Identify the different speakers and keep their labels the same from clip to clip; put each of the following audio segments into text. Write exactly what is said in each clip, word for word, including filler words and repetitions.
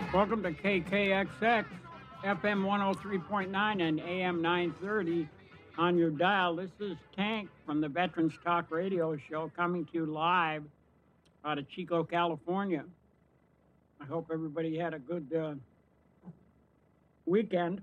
Speaker 1: Welcome to K K X X, F M one oh three point nine and A M nine thirty on your dial. This is Tank from the Veterans Talk Radio Show coming to you live out of Chico, California. I hope everybody had a good uh, weekend.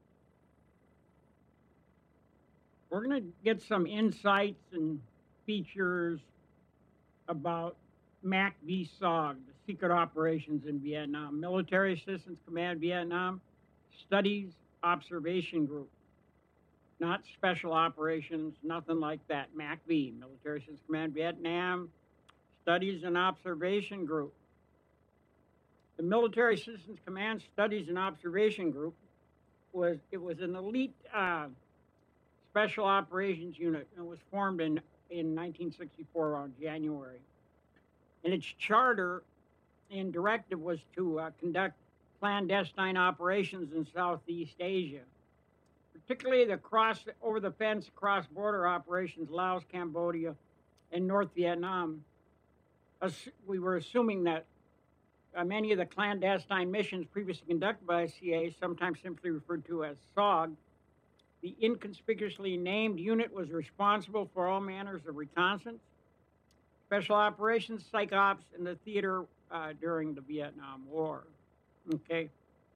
Speaker 1: We're going to get some insights and features about MAC V S O G, the Secret Operations in Vietnam, Military Assistance Command Vietnam, Studies Observation Group. Not Special Operations, nothing like that. MAC V, Military Assistance Command Vietnam, Studies and Observation Group. The Military Assistance Command Studies and Observation Group was it was an elite uh, special operations unit and was formed in, in nineteen sixty-four around January. And its charter and directive was to uh, conduct clandestine operations in Southeast Asia, particularly the cross over the fence cross-border operations, Laos, Cambodia, and North Vietnam. As we were assuming that uh, many of the clandestine missions previously conducted by C A, sometimes simply referred to as S O G, the inconspicuously named unit was responsible for all manners of reconnaissance, special operations, psych ops, and the theater uh, during the Vietnam War. Okay.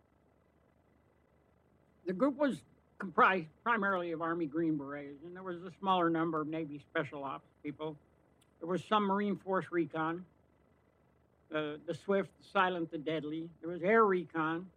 Speaker 1: The group was comprised primarily of Army Green Berets, and there was a smaller number of Navy Special Ops people. There was some Marine Force Recon, uh, the Swift, the Silent, the Deadly. There was Air Recon,